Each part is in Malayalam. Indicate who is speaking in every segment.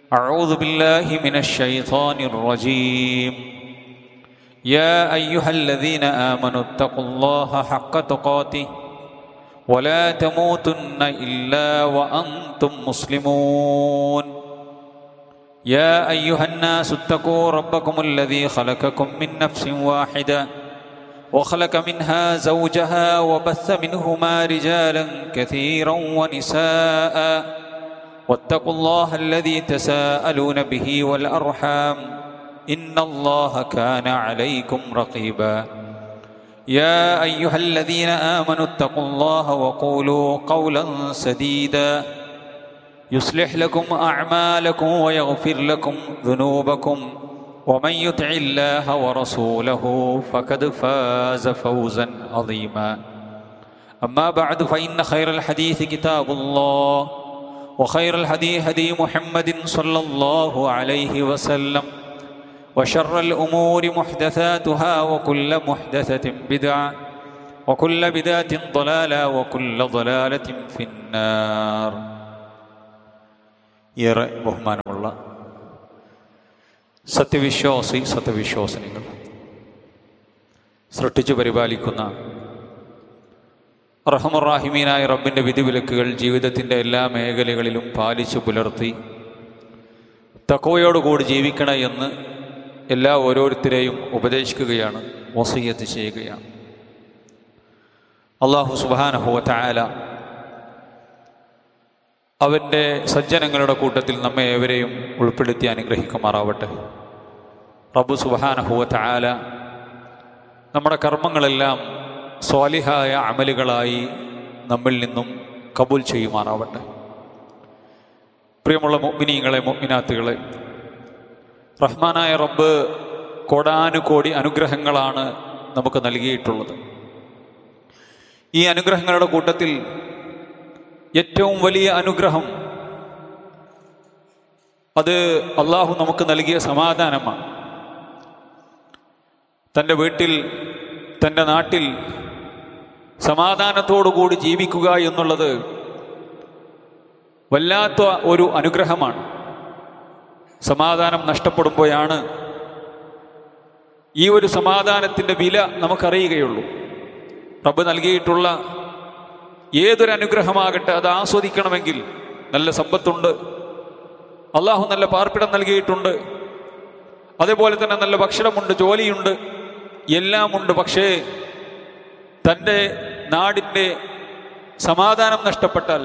Speaker 1: أعوذ بالله من الشيطان الرجيم. يا أيها الذين آمنوا اتقوا الله حق تقاته ولا تموتن إلا وأنتم مسلمون. يا أيها الناس اتقوا ربكم الذي خلقكم من نفس واحدة وخلق منها زوجها وبث منهما رجالا كثيرا ونساء واتقوا الله الذي تساءلون به والأرحام إن الله كان عليكم رقيبا. يا أيها الذين آمنوا اتقوا الله وقولوا قولا سديدا يصلح لكم أعمالكم ويغفر لكم ذنوبكم ومن يطع الله ورسوله فقد فاز فوزا عظيما. أما بعد فإن خير الحديث كتاب الله وخير الهدي هدي محمد صلى الله عليه وسلم وشر الأمور محدثاتها وكل محدثة بدعة وكل بدعة ضلالة وكل ضلالة في النار. ഏറെ ബഹുമാനമുള്ള സത്യവിശ്വാസിനികൾ, സൃഷ്ടിച്ചു പരിപാലിക്കുന്ന റഹ്മാനായ റബ്ബിൻ്റെ വിധിവിലക്കുകൾ ജീവിതത്തിൻ്റെ എല്ലാ മേഖലകളിലും പാലിച്ചു പുലർത്തി തഖ്വയോടുകൂടി ജീവിക്കണം എന്ന് എല്ലാ ഓരോരുത്തരെയും ഉപദേശിക്കുകയാണ്, വസിയ്യത്ത് ചെയ്യുകയാണ്. അല്ലാഹു സുബ്ഹാനഹു വ തആല അവൻ്റെ സജ്ജനങ്ങളുടെ കൂട്ടത്തിൽ നമ്മെ ഏവരെയും ഉൾപ്പെടുത്തി അനുഗ്രഹിക്കുമാറാവട്ടെ. റബ്ബ് സുബ്ഹാനഹു വ തആല നമ്മുടെ കർമ്മങ്ങളെല്ലാം സ്വാലിഹായ അമലുകളായി നമ്മിൽ നിന്നും കബൂൽ ചെയ്യുമാറാവട്ടെ. പ്രിയമുള്ള മുഅ്മിനീങ്ങളെ, മുഅ്മിനാത്തുകളെ, റഹ്മാനായ റബ്ബ് കോടാനുകോടി അനുഗ്രഹങ്ങളാണ് നമുക്ക് നൽകിയിട്ടുള്ളത്. ഈ അനുഗ്രഹങ്ങളുടെ കൂട്ടത്തിൽ ഏറ്റവും വലിയ അനുഗ്രഹം അത് അള്ളാഹു നമുക്ക് നൽകിയ സമാധാനമാണ്. തൻ്റെ വീട്ടിൽ, തൻ്റെ നാട്ടിൽ സമാധാനത്തോടുകൂടി ജീവിക്കുക എന്നുള്ളത് വല്ലാത്ത ഒരു അനുഗ്രഹമാണ്. സമാധാനം നഷ്ടപ്പെടുമ്പോഴാണ് ഈ ഒരു സമാധാനത്തിൻ്റെ വില നമുക്കറിയുകയുള്ളൂ. റബ്ബ് നൽകിയിട്ടുള്ള ഏതൊരു അനുഗ്രഹമാകട്ടെ അത് ആസ്വദിക്കണമെങ്കിൽ നല്ല സമ്പത്തുണ്ട്, അള്ളാഹു നല്ല പാർപ്പിടം നൽകിയിട്ടുണ്ട്, അതേപോലെ തന്നെ നല്ല ഭക്ഷണമുണ്ട്, ജോലിയുണ്ട്, എല്ലാമുണ്ട്. പക്ഷേ തൻ്റെ നാടിൻ്റെ സമാധാനം നഷ്ടപ്പെട്ടാൽ,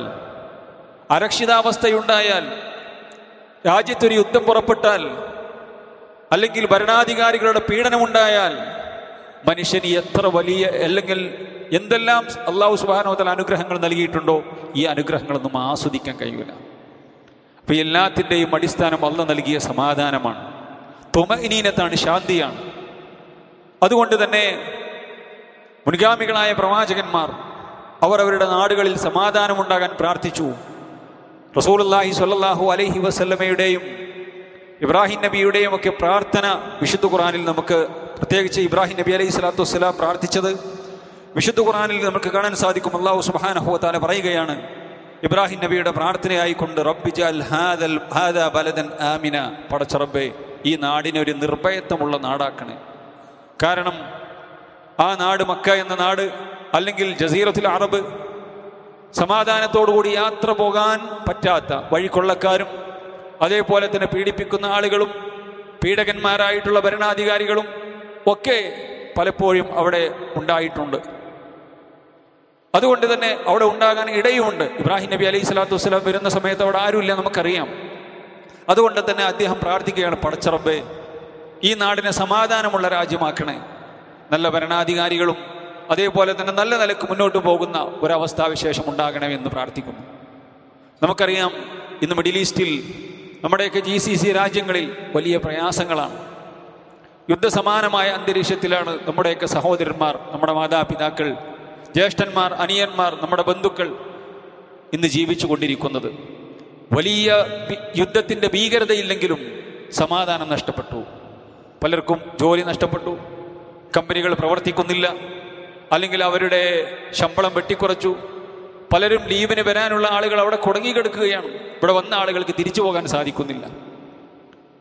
Speaker 1: അരക്ഷിതാവസ്ഥയുണ്ടായാൽ, രാജ്യത്തൊരു യുദ്ധം പുറപ്പെട്ടാൽ, അല്ലെങ്കിൽ ഭരണാധികാരികളുടെ പീഡനമുണ്ടായാൽ മനുഷ്യന് എത്ര വലിയ അല്ലെങ്കിൽ എന്തെല്ലാം അല്ലാഹു സുബ്ഹാനഹു വ തആല അനുഗ്രഹങ്ങൾ നൽകിയിട്ടുണ്ടോ ഈ അനുഗ്രഹങ്ങളൊന്നും ആസ്വദിക്കാൻ കഴിയില്ല. അപ്പോൾ എല്ലാത്തിൻ്റെയും അടിസ്ഥാനം അല്ലാഹു നൽകിയ സമാധാനമാണ്, തുമഇനീനത്താണ്, ശാന്തിയാണ്. അതുകൊണ്ട് തന്നെ മുൻഗാമികളായ പ്രവാചകന്മാർ അവർ അവരുടെ നാടുകളിൽ സമാധാനമുണ്ടാകാൻ പ്രാർത്ഥിച്ചു. റസൂലുള്ളാഹി സ്വല്ലല്ലാഹു അലൈഹി വസല്ലമയുടെയും ഇബ്രാഹിം നബിയുടെയും ഒക്കെ പ്രാർത്ഥന വിശുദ്ധ ഖുർആനിൽ നമുക്ക്, പ്രത്യേകിച്ച് ഇബ്രാഹിം നബി അലൈഹി സ്വലാത്തു വസ്സലാം പ്രാർത്ഥിച്ചത് വിശുദ്ധ ഖുർആനിൽ നമുക്ക് കാണാൻ സാധിക്കും. അല്ലാഹു സുബ്ഹാനഹു വ തആല പറയുകയാണ്, ഇബ്രാഹിം നബിയുടെ പ്രാർത്ഥനയായിക്കൊണ്ട് റബ്ബി ജഅൽ ഹാദാ ബലദൻ ആമിന, പടച്ച റബ്ബേ ഈ നാടിനൊരു നിർഭയത്വമുള്ള നാടാക്കണേ. കാരണം ആ നാട്, മക്ക എന്ന നാട്, അല്ലെങ്കിൽ ജസീറത്തുൽ അറബ്, സമാധാനത്തോടുകൂടി യാത്ര പോകാൻ പറ്റാത്ത വഴിക്കൊള്ളക്കാരും അതേപോലെ തന്നെ പീഡിപ്പിക്കുന്ന ആളുകളും പീഡകന്മാരായിട്ടുള്ള ഭരണാധികാരികളും ഒക്കെ പലപ്പോഴും അവിടെ ഉണ്ടായിട്ടുണ്ട്. അതുകൊണ്ട് തന്നെ അവിടെ ഉണ്ടാകാൻ ഇടയുമുണ്ട്. ഇബ്രാഹിം നബി അലൈഹി സ്വലാത്തു വസ്സലാം വരുന്ന സമയത്ത് അവിടെ ആരുമില്ല, നമുക്കറിയാം. അതുകൊണ്ട് തന്നെ അദ്ദേഹം പ്രാർത്ഥിക്കുകയാണ്, പടച്ച റബ്ബേ ഈ നാടിനെ സമാധാനമുള്ള രാജ്യമാക്കണേ, നല്ല ഭരണാധികാരികളും അതേപോലെ തന്നെ നല്ല നിലക്ക് മുന്നോട്ട് പോകുന്ന ഒരവസ്ഥാവിശേഷം ഉണ്ടാകണമെന്ന് പ്രാർത്ഥിക്കുന്നു. നമുക്കറിയാം, ഇന്ന് മിഡിൽ ഈസ്റ്റിൽ, നമ്മുടെയൊക്കെ GCC രാജ്യങ്ങളിൽ വലിയ പ്രയാസങ്ങളാണ്. യുദ്ധസമാനമായ അന്തരീക്ഷത്തിലാണ് നമ്മുടെയൊക്കെ സഹോദരന്മാർ, നമ്മുടെ മാതാപിതാക്കൾ, ജ്യേഷ്ഠന്മാർ, അനിയന്മാർ, നമ്മുടെ ബന്ധുക്കൾ ഇന്ന് ജീവിച്ചു കൊണ്ടിരിക്കുന്നത്. വലിയ യുദ്ധത്തിൻ്റെ ഭീകരതയില്ലെങ്കിലും സമാധാനം നഷ്ടപ്പെട്ടു. പലർക്കും ജോലി നഷ്ടപ്പെട്ടു, കമ്പനികൾ പ്രവർത്തിക്കുന്നില്ല, അല്ലെങ്കിൽ അവരുടെ ശമ്പളം വെട്ടിക്കുറച്ചു. പലരും ലീവിന് വരാനുള്ള ആളുകൾ അവിടെ കുടുങ്ങിക്കിടക്കുകയാണ്. ഇവിടെ വന്ന ആളുകൾക്ക് തിരിച്ചു പോകാൻ സാധിക്കുന്നില്ല.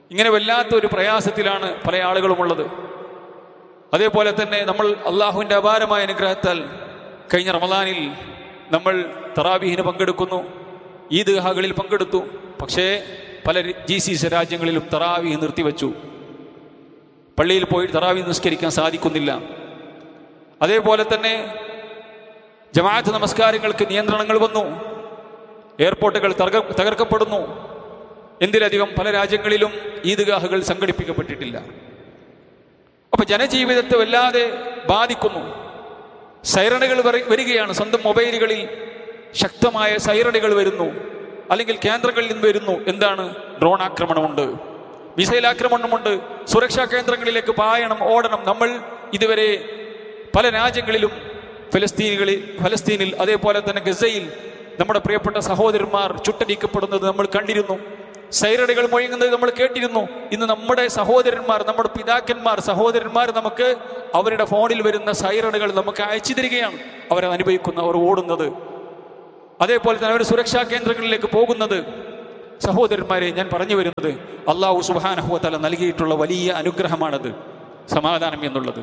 Speaker 1: ഇങ്ങനെ വല്ലാത്തൊരു പ്രയാസത്തിലാണ് പല ആളുകളുമുള്ളത്. അതേപോലെ തന്നെ നമ്മൾ അള്ളാഹുവിൻ്റെ അപാരമായ അനുഗ്രഹത്താൽ കഴിഞ്ഞ റമദാനിൽ നമ്മൾ തറാവീഹിന് പങ്കെടുക്കുന്നു, ഈദ്ഗാഹുകളിൽ പങ്കെടുത്തു. പക്ഷേ പല GCC രാജ്യങ്ങളിലും തറാവീഹ് നിർത്തിവെച്ചു. പള്ളിയിൽ പോയി തറാവീഹ് നിസ്കരിക്കാൻ സാധിക്കുന്നില്ല. അതേപോലെ തന്നെ ജമാഅത്ത് നമസ്കാരങ്ങൾക്ക് നിയന്ത്രണങ്ങൾ വന്നു, എയർപോർട്ടുകൾ തകർക്കപ്പെടുന്നു. എന്തിലധികം പല രാജ്യങ്ങളിലും ഈദ്ഗാഹുകൾ സംഘടിപ്പിക്കപ്പെട്ടിട്ടില്ല. അപ്പൊ ജനജീവിതത്തെ വല്ലാതെ ബാധിക്കുന്നു. സൈറണുകൾ വരികയാണ്, സ്വന്തം മൊബൈലുകളിൽ ശക്തമായ സൈറണുകൾ വരുന്നു, അല്ലെങ്കിൽ കേന്ദ്രങ്ങളിൽ നിന്ന് വരുന്നു. എന്താണ്? ഡ്രോൺ ആക്രമണമുണ്ട്, മിസൈൽ ആക്രമണമുണ്ട്, സുരക്ഷാ കേന്ദ്രങ്ങളിലേക്ക് പായണം, ഓടണം. നമ്മൾ ഇതുവരെ പല രാജ്യങ്ങളിലും ഫലസ്തീനിൽ അതേപോലെ തന്നെ ഗസയിൽ നമ്മുടെ പ്രിയപ്പെട്ട സഹോദരന്മാർ ചുട്ടരിക്കപ്പെടുന്നത് നമ്മൾ കണ്ടിരുന്നു. സൈറണുകൾ മുഴങ്ങുന്നത് നമ്മൾ കേട്ടിരുന്നു. ഇന്ന് നമ്മുടെ സഹോദരന്മാർ, നമ്മുടെ പിതാക്കന്മാർ, സഹോദരന്മാർ നമുക്ക് അവരുടെ ഫോണിൽ വരുന്ന സൈറണുകൾ നമുക്ക് അയച്ചു തരികയാണ്. അവരത് അനുഭവിക്കുന്ന, അവർ ഓടുന്നത്, അതേപോലെ തന്നെ അവർ സുരക്ഷാ കേന്ദ്രങ്ങളിലേക്ക് പോകുന്നത്. സഹോദരന്മാരെ, ഞാൻ പറഞ്ഞു വരുന്നത് അല്ലാഹു സുബ്ഹാനഹു വ തആല നൽകിയിട്ടുള്ള വലിയ അനുഗ്രഹമാണത്, സമാധാനം എന്നുള്ളത്.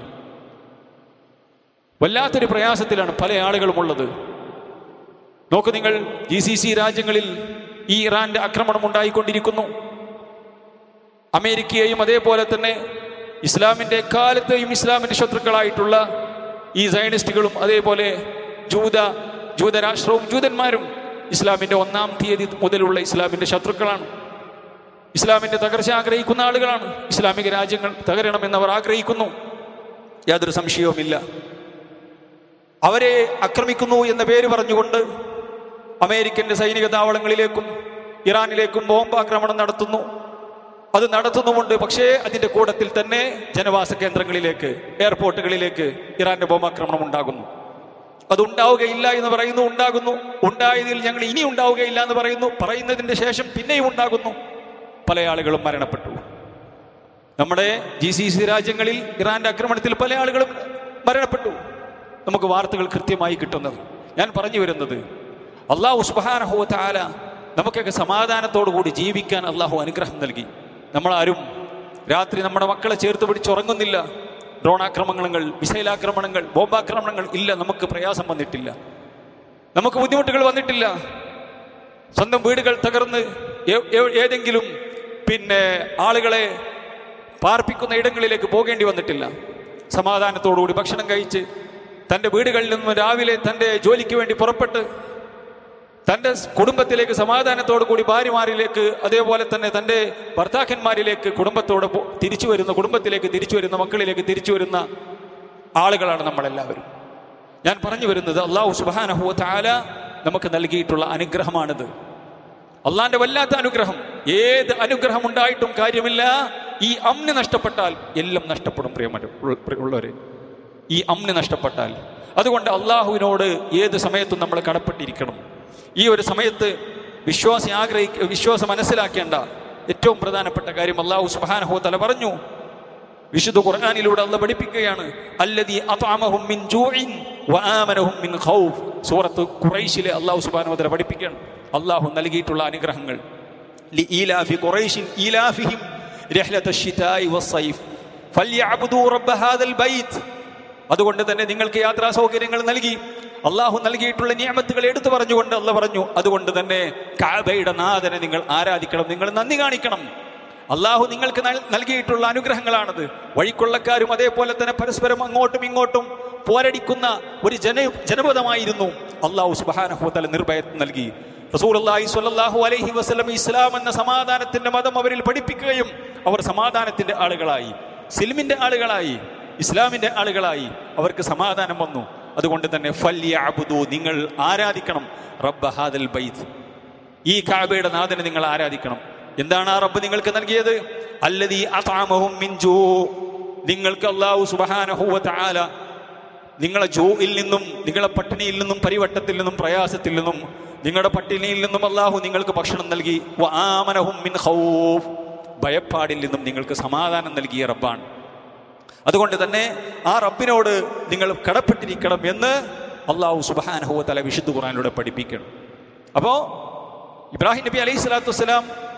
Speaker 1: വല്ലാത്തൊരു പ്രയാസത്തിലാണ് പല ആളുകളുമുള്ളത്. നോക്കൂ നിങ്ങൾ, GCC രാജ്യങ്ങളിൽ ഈ ഇറാന്റെ ആക്രമണം ഉണ്ടായിക്കൊണ്ടിരിക്കുന്നു. അമേരിക്കയെയും അതേപോലെ തന്നെ ഇസ്ലാമിന്റെ കാലത്തെയും ഇസ്ലാമിന്റെ ശത്രുക്കളായിട്ടുള്ള ഈ സയനിസ്റ്റുകളും അതേപോലെ ജൂതരാഷ്ട്രവും ജൂതന്മാരും ഇസ്ലാമിന്റെ 1-ാം തീയതി മുതലുള്ള ഇസ്ലാമിന്റെ ശത്രുക്കളാണ്. ഇസ്ലാമിന്റെ തകർച്ച ആഗ്രഹിക്കുന്ന ആളുകളാണ്. ഇസ്ലാമിക രാജ്യങ്ങൾ തകരണമെന്നവർ ആഗ്രഹിക്കുന്നു, യാതൊരു സംശയവുമില്ല. അവരെ ആക്രമിക്കുന്നു എന്ന പേര് പറഞ്ഞുകൊണ്ട് അമേരിക്കന്റെ സൈനിക താവളങ്ങളിലേക്കും ഇറാനിലേക്കും ബോംബാക്രമണം നടത്തുന്നു. അത് നടത്തുന്നുമുണ്ട്. പക്ഷേ അതിന്റെ കൂട്ടത്തിൽ തന്നെ ജനവാസ കേന്ദ്രങ്ങളിലേക്ക്, എയർപോർട്ടുകളിലേക്ക് ഇറാന്റെ ബോംബാക്രമണം ഉണ്ടാകുന്നു. അതുണ്ടാവുകയില്ല എന്ന് പറയുന്നു, ഉണ്ടാകുന്നു. ഉണ്ടായതിൽ ഞങ്ങൾ ഇനി ഉണ്ടാവുകയില്ല എന്ന് പറയുന്നു, പറയുന്നതിന്റെ ശേഷം പിന്നെയും ഉണ്ടാകുന്നു. പല ആളുകളും മരണപ്പെട്ടു. നമ്മുടെ GCC രാജ്യങ്ങളിൽ ഇറാന്റെ ആക്രമണത്തിൽ പല ആളുകളും മരണപ്പെട്ടു. നമുക്ക് വാർത്തകൾ കൃത്യമായി കിട്ടുന്നത്. ഞാൻ പറഞ്ഞു വരുന്നത്, അല്ലാഹു സുബ്ഹാനഹു വ തആല നമുക്കൊക്കെ സമാധാനത്തോടു കൂടി ജീവിക്കാൻ അല്ലാഹു അനുഗ്രഹം നൽകി. നമ്മളാരും രാത്രി നമ്മുടെ മക്കളെ ചേർത്ത് പിടിച്ചുറങ്ങുന്നില്ല. ഡ്രോൺ ആക്രമണങ്ങൾ, മിസൈൽ ആക്രമണങ്ങൾ, ബോംബാക്രമണങ്ങൾ ഇല്ല. നമുക്ക് പ്രയാസം വന്നിട്ടില്ല, നമുക്ക് ബുദ്ധിമുട്ടുകൾ വന്നിട്ടില്ല. സ്വന്തം വീടുകൾ തകർന്ന് ഏതെങ്കിലും ആളുകളെ പാർപ്പിക്കുന്ന ഇടങ്ങളിലേക്ക് പോകേണ്ടി വന്നിട്ടില്ല. സമാധാനത്തോടുകൂടി ഭക്ഷണം കഴിച്ച് തൻ്റെ വീടുകളിൽ നിന്നും രാവിലെ തൻ്റെ ജോലിക്ക് വേണ്ടി പുറപ്പെട്ട് തൻ്റെ കുടുംബത്തിലേക്ക് സമാധാനത്തോടു കൂടി ഭാര്യമാരിലേക്ക് അതേപോലെ തന്നെ തൻ്റെ ഭർത്താക്കന്മാരിലേക്ക് കുടുംബത്തിലേക്ക് തിരിച്ചു വരുന്ന മക്കളിലേക്ക് തിരിച്ചു വരുന്ന ആളുകളാണ് നമ്മളെല്ലാവരും. ഞാൻ പറഞ്ഞു വരുന്നത്, അല്ലാഹു സുബ്ഹാനഹു വ തആല നമുക്ക് നൽകിയിട്ടുള്ള അനുഗ്രഹമാണിത്. അള്ളാന്റെ വല്ലാത്ത അനുഗ്രഹം. ഏത് അനുഗ്രഹം ഉണ്ടായിട്ടും കാര്യമില്ല, ഈ അമ്ന് നഷ്ടപ്പെട്ടാൽ എല്ലാം നഷ്ടപ്പെടും. പ്രിയമുള്ളവരെ, ഈ അമ്ന് നഷ്ടപ്പെട്ടാൽ, അതുകൊണ്ട് അള്ളാഹുവിനോട് ഏത് സമയത്തും നമ്മൾ കടപ്പെട്ടിരിക്കണം. ഈ ഒരു സമയത്ത് വിശ്വാസം മനസ്സിലാക്കേണ്ട ഏറ്റവും പ്രധാനപ്പെട്ട കാര്യം അല്ലാഹു സുബ്ഹാനഹു വ തആല പറഞ്ഞു. വിശുദ്ധ ഖുർആനിലൂടെ അല്ലാഹു പഠിപ്പിക്കുകയാണ്, അല്ലദീ അത്അമഹും മിൻ ജൂഇൻ വആമനഹും മിൻ ഖൗഫ്. സൂറത്ത് ഖുറൈശിലെ അല്ലാഹു സുബ്ഹാനഹു വ തആല പഠിപ്പിക്കുകയാണ് അല്ലാഹു നൽകിയിട്ടുള്ള അനുഗ്രഹങ്ങൾ. ലിഈലാഫി ഖുറൈശിൻ ഈലാഫിഹിം റഹ്ലതശ് ശിതാഇ വസ്സൈഫ് ഫൽയഅബ്ദൂ റബ്ബ ഹാദൽ ബൈത്ത്. അതുകൊണ്ട് തന്നെ നിങ്ങൾക്ക് യാത്രാ സൗകര്യങ്ങൾ നൽകി. അള്ളാഹു നൽകിയിട്ടുള്ള നിഅമത്തുകൾ എടുത്തു പറഞ്ഞുകൊണ്ട് അല്ലാഹു പറഞ്ഞു, അതുകൊണ്ട് തന്നെ കഅബയുടെ നാഥനെ നിങ്ങൾ ആരാധിക്കണം, നിങ്ങൾ നന്ദി കാണിക്കണം. അള്ളാഹു നിങ്ങൾക്ക് നൽകിയിട്ടുള്ള അനുഗ്രഹങ്ങളാണത്. വഴിക്കൊള്ളക്കാരും അതേപോലെ തന്നെ പരസ്പരം അങ്ങോട്ടും ഇങ്ങോട്ടും പോരടിക്കുന്ന ഒരു ജനപദമായിരുന്നു. അള്ളാഹു സുബ്ഹാനഹു വ തആല നിർഭയത്വം നൽകി. റസൂലുള്ളാഹി സ്വല്ലല്ലാഹു അലൈഹി വസല്ലം ഇസ്ലാം എന്ന സമാധാനത്തിന്റെ മതം അവരിൽ പഠിപ്പിക്കുകയും അവർ സമാധാനത്തിന്റെ ആളുകളായി, സിൽമിന്റെ ആളുകളായി, ഇസ്ലാമിന്റെ ആളുകളായി. അവർക്ക് സമാധാനം വന്നു. അതുകൊണ്ട് തന്നെ ഫല്യഅബ്ദൂ, നിങ്ങൾ ആരാധിക്കണം, റബ്ബ ഹാദൽ ബൈത്ത്, ഈ കഅബയുടെ നാഥനെ നിങ്ങൾ ആരാധിക്കണം. എന്താണ് ആ റബ്ബ് നിങ്ങൾക്ക് നൽകിയത്? അല്ലദീ അത്അമഹും മിൻ ജൂ. നിങ്ങൾക്ക് അല്ലാഹു സുബ്ഹാനഹു വ തആല നിങ്ങളെ ജൂഇൽ നിന്നും, നിങ്ങളെ പട്ടിണിയിൽ നിന്നും, പരിവട്ടത്തിൽ നിന്നും, പ്രയാസത്തിൽ നിന്നും, നിങ്ങളുടെ പട്ടിണിയിൽ നിന്നും അല്ലാഹു നിങ്ങൾക്ക് ഭക്ഷണം നൽകി. വആമനഹും മിൻ ഖൗഫ്, ഭയപ്പാടിൽ നിന്നും നിങ്ങൾക്ക് സമാധാനം നൽകിയ റബ്ബാണ്. അതുകൊണ്ട് തന്നെ ആ റബ്ബിനോട് നിങ്ങൾ കടപ്പെട്ടിരിക്കണം എന്ന് അല്ലാഹു സുബ്ഹാനഹു വ തആല വിശുദ്ധ ഖുർആനിലൂടെ പഠിപ്പിക്കണം. അപ്പോൾ ഇബ്രാഹിം നബി അലൈഹി സ്വലാത്തു വസ്സലാം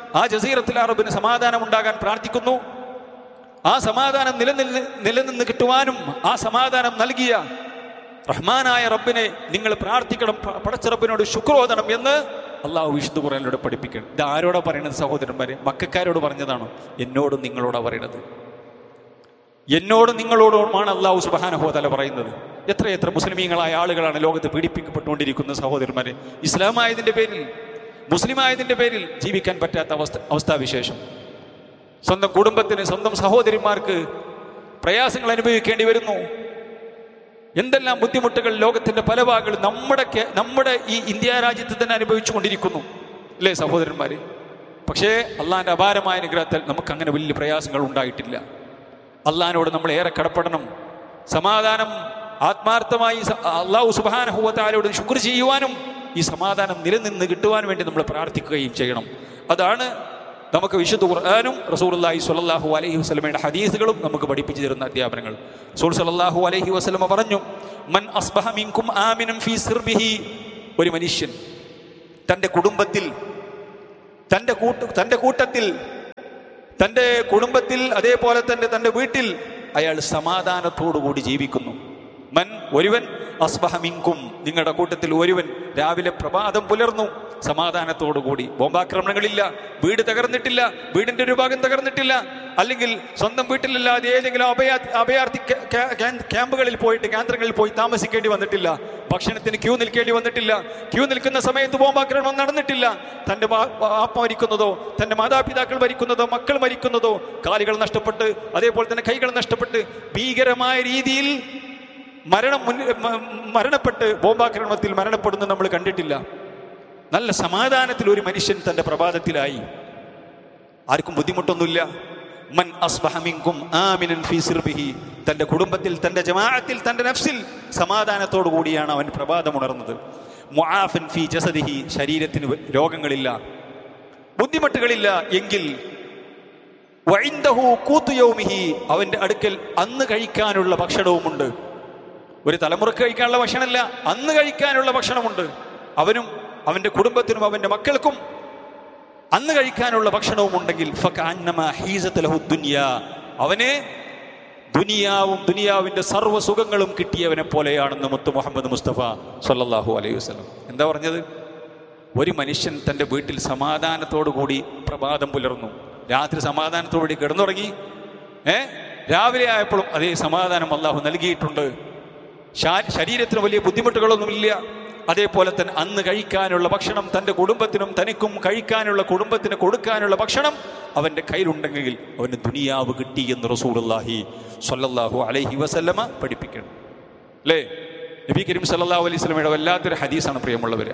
Speaker 1: ആ ജസീറത്തുൽ അറബിന് സമാധാനം ഉണ്ടാകാൻ പ്രാർത്ഥിക്കുന്നു. ആ സമാധാനം നിലനിന്ന് കിട്ടുവാനും ആ സമാധാനം നൽകിയ റഹ്മാനായ റബ്ബിനെ നിങ്ങൾ പ്രാർത്ഥിക്കണം, പടച്ച റബ്ബിനോട് ശുക്രോദനം എന്ന് അള്ളാഹു വിശുദ്ധ ഖുർആനിലൂടെ പഠിപ്പിക്കണം. ഇത് ആരോടാ പറയുന്നത് സഹോദരന്മാരെ? മക്കക്കാരോട് പറഞ്ഞതാണോ? എന്നോടും നിങ്ങളോടാ പറയുന്നത്. എന്നോടും നിങ്ങളോടുമാണ് അള്ളാഹു സുബ്ഹാനഹു വ തആല പറയുന്നത്. എത്രയെത്ര മുസ്ലിമീങ്ങളായ ആളുകളാണ് ലോകത്ത് പീഡിപ്പിക്കപ്പെട്ടുകൊണ്ടിരിക്കുന്ന സഹോദരന്മാരെ. ഇസ്ലാമായതിൻ്റെ പേരിൽ, മുസ്ലിമായതിൻ്റെ പേരിൽ ജീവിക്കാൻ പറ്റാത്ത അവസ്ഥാവിശേഷം. സ്വന്തം കുടുംബത്തിന്, സ്വന്തം സഹോദരിമാർക്ക് പ്രയാസങ്ങൾ അനുഭവിക്കേണ്ടി വരുന്നു. എന്തെല്ലാം ബുദ്ധിമുട്ടുകൾ ലോകത്തിന്റെ പല ഭാഗങ്ങളും നമ്മുടെ ഈ ഇന്ത്യ രാജ്യത്ത് തന്നെ അനുഭവിച്ചു കൊണ്ടിരിക്കുന്നു, അല്ലേ സഹോദരന്മാര്? പക്ഷേ അള്ളാഹിന്റെ അപാരമായ അനുഗ്രഹത്താൽ നമുക്ക് അങ്ങനെ വലിയ പ്രയാസങ്ങൾ ഉണ്ടായിട്ടില്ല. അള്ളാഹിനോട് നമ്മൾ ഏറെ കടപ്പെടണം. സമാധാനം ആത്മാർത്ഥമായി അള്ളാഹു സുബ്ഹാനഹു വ തആലയോട് ശുക്ർ ചെയ്യുവാനും ഈ സമാധാനം നിലനിന്ന് കിട്ടുവാൻ വേണ്ടി നമ്മൾ പ്രാർത്ഥിക്കുകയും ചെയ്യണം. അതാണ് നമുക്ക് വിശുദ്ധ ഖുർആനും റസൂലുള്ളാഹി സ്വല്ലല്ലാഹു അലൈഹി വസല്ലമയുടെ ഹദീസുകളും നമുക്ക് പഠിപ്പിച്ചു തരുന്ന അധ്യാപനങ്ങൾ. റസൂൽ സ്വല്ലല്ലാഹു അലൈഹി വസല്ലമ പറഞ്ഞു, മൻ അസ്ബഹ മിൻകും ആമിനൻ ഫീ സിർബിഹി, ഒരു മനുഷ്യൻ തൻ്റെ കുടുംബത്തിൽ, തൻ്റെ കൂട്ടത്തിൽ, തൻ്റെ കുടുംബത്തിൽ, അതേപോലെ തന്നെ തൻ്റെ വീട്ടിൽ അയാൾ സമാധാനത്തോടുകൂടി ജീവിക്കുന്നു. മൻ, ഒരുവൻ, അസ്ബഹ മിൻകും, നിങ്ങളുടെ കൂട്ടത്തിൽ ഒരുവൻ രാവിലെ പ്രഭാതം പുലർന്നു സമാധാനത്തോടുകൂടി, ബോംബാക്രമണങ്ങളില്ല, വീട് തകർന്നിട്ടില്ല, വീടിന്റെ ഒരു ഭാഗം തകർന്നിട്ടില്ല, അല്ലെങ്കിൽ സ്വന്തം വീട്ടിലല്ലാതെ ഏതെങ്കിലും അഭയാർത്ഥി ക്യാമ്പുകളിൽ പോയിട്ട്, കേന്ദ്രങ്ങളിൽ പോയി താമസിക്കേണ്ടി വന്നിട്ടില്ല, ഭക്ഷണത്തിന് ക്യൂ നിൽക്കേണ്ടി വന്നിട്ടില്ല, ക്യൂ നിൽക്കുന്ന സമയത്ത് ബോംബാക്രമണം നടന്നിട്ടില്ല, തൻ്റെ ആപ്പ മരിക്കുന്നതോ, തൻ്റെ മാതാപിതാക്കൾ മരിക്കുന്നതോ, മക്കൾ മരിക്കുന്നതോ, കാലുകൾ നഷ്ടപ്പെട്ട്, അതേപോലെ തന്നെ കൈകൾ നഷ്ടപ്പെട്ട് ഭീകരമായ രീതിയിൽ മരണപ്പെട്ട് ബോംബാക്രമണത്തിൽ മരണപ്പെടുന്നത് നമ്മൾ കണ്ടിട്ടില്ല. നല്ല സമാധാനത്തിൽ ഒരു മനുഷ്യൻ തൻ്റെ പ്രഭാതത്തിലായി, ആർക്കും ബുദ്ധിമുട്ടൊന്നുമില്ല. മൻ അസ്ബഹ മിൻകും ആമിനൻ ഫീ സിർബിഹി, തൻ്റെ കുടുംബത്തിൽ, തൻ്റെ ജമാഅത്തിൽ, തൻ്റെ നഫ്സിൽ സമാധാനത്തോടു കൂടിയാണ് അവൻ പ്രഭാതം ഉണർന്നത്. മുആഫൻ ഫീ ജസദിഹി, ശരീരത്തിന് രോഗങ്ങളില്ല, ബുദ്ധിമുട്ടുകളില്ല എങ്കിൽ വഇൻദഹു ഖൂതു യൗമിഹി, അവൻ്റെ അടുക്കൽ അന്ന് കഴിക്കാനുള്ള ഭക്ഷണവുമുണ്ട്. ഒരു തലമുറക്ക് കഴിക്കാനുള്ള ഭക്ഷണമല്ല, അന്ന് കഴിക്കാനുള്ള ഭക്ഷണമുണ്ട്. അവനും അവൻ്റെ കുടുംബത്തിനും അവൻ്റെ മക്കൾക്കും അന്ന് കഴിക്കാനുള്ള ഭക്ഷണവും ഉണ്ടെങ്കിൽ ഫകഅന്നമാ ഹീസത ലഹു ദുനിയാ, അവനെ ദുനിയാവിൻ്റെ സർവ്വ സുഖങ്ങളും കിട്ടിയവനെ പോലെയാണെന്ന് മുത്ത് മുഹമ്മദ് മുസ്തഫ സ്വല്ലല്ലാഹു അലൈഹി വസല്ലം. എന്താ പറഞ്ഞത്? ഒരു മനുഷ്യൻ തൻ്റെ വീട്ടിൽ സമാധാനത്തോടു കൂടി പ്രഭാതം പുലർന്നു, രാത്രി സമാധാനത്തോടുകൂടി കിടന്നുറങ്ങി, രാവിലെ ആയപ്പോഴും അതേ സമാധാനം അള്ളാഹു നൽകിയിട്ടുണ്ട്. ശരീരത്തിന് വലിയ ബുദ്ധിമുട്ടുകളൊന്നുമില്ല. അതേപോലെ തന്നെ അന്ന് കഴിക്കാനുള്ള ഭക്ഷണം തൻ്റെ കുടുംബത്തിനും തനിക്കും കഴിക്കാനുള്ള, കുടുംബത്തിന് കൊടുക്കാനുള്ള ഭക്ഷണം അവൻ്റെ കയ്യിലുണ്ടെങ്കിൽ അവന് ദുനിയാവ് കിട്ടി എന്ന് റസൂലുള്ളാഹി സ്വല്ലല്ലാഹു അലൈഹി വസല്ലമ പഠിപ്പിക്കണം, അല്ലേ? നബി കരീം സല്ലല്ലാഹു അലൈഹി വസല്ലമയുടെ വല്ലാത്തൊരു ഹദീസാണ് പ്രിയമുള്ളവരെ.